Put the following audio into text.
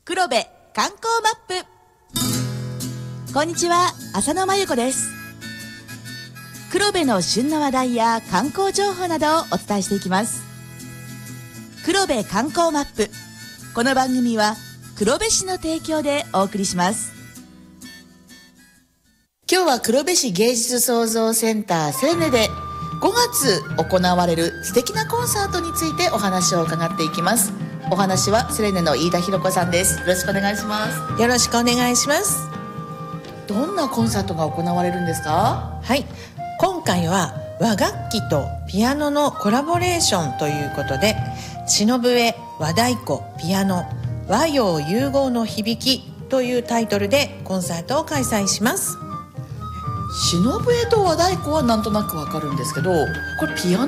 黒部観光マップ。こんにちは、浅野真由子です。黒部の旬な話題や観光情報などをお伝えしていきます。黒部観光マップ。この番組は黒部市の提供でお送りします。今日は黒部市芸術創造センターセレネで5月行われる素敵なコンサートについてお話を伺っていきます。お話はセレネの飯田博子さんです。よろしくお願いします。 よろしくお願いします。 どんなコンサートが行われるんですか？ はい、今回は和楽器とピアノのコラボレーションということで、篠笛、和太鼓、ピアノ、和洋融合の響きというタイトルでコンサートを開催します。 篠笛と和太鼓はなんとなくわかるんですけど、これピアノ